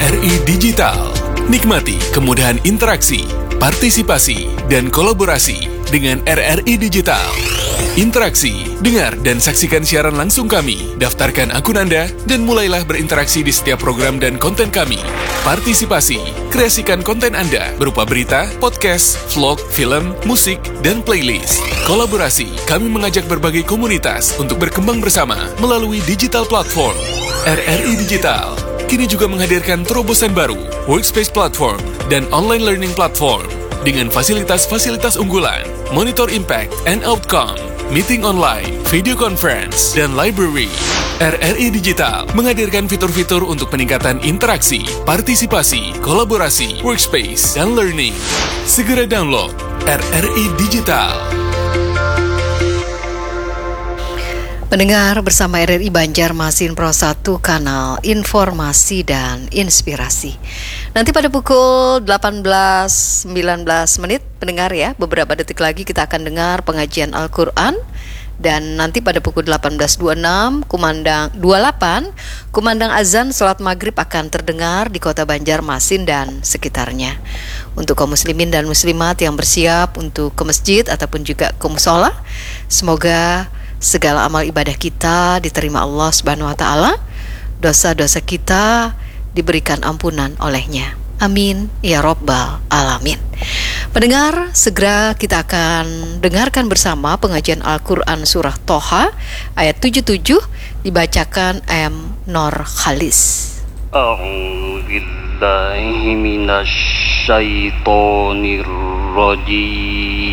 RRI Digital. Nikmati kemudahan interaksi, partisipasi, dan kolaborasi dengan RRI Digital. Interaksi, dengar dan saksikan siaran langsung kami, daftarkan akun Anda, dan mulailah berinteraksi di setiap program dan konten kami. Partisipasi, kreasikan konten Anda berupa berita, podcast, vlog, film, musik, dan playlist. Kolaborasi, kami mengajak berbagai komunitas untuk berkembang bersama melalui digital platform. RRI Digital kini juga menghadirkan terobosan baru, workspace platform, dan online learning platform dengan fasilitas-fasilitas unggulan, monitor impact and outcome, meeting online, video conference, dan library. RRI Digital menghadirkan fitur-fitur untuk peningkatan interaksi, partisipasi, kolaborasi, workspace, dan learning. Segera download RRI Digital. Mendengar bersama RRI Banjarmasin Pro 1 kanal informasi dan inspirasi. Nanti pada pukul 18.19 menit pendengar ya, beberapa detik lagi kita akan dengar pengajian Al-Quran. Dan nanti pada pukul 18.28 kumandang azan salat maghrib akan terdengar di kota Banjarmasin dan sekitarnya. Untuk kaum muslimin dan muslimat yang bersiap untuk ke masjid ataupun juga ke mushola, semoga segala amal ibadah kita diterima Allah Subhanahu wa taala, dosa-dosa kita diberikan ampunan olehnya. Amin ya rabbal alamin. Pendengar, segera kita akan dengarkan bersama pengajian Al-Quran surah Toha ayat 77 dibacakan M. Nur Khalis. A'udzu billahi minasy syaithanir rajim.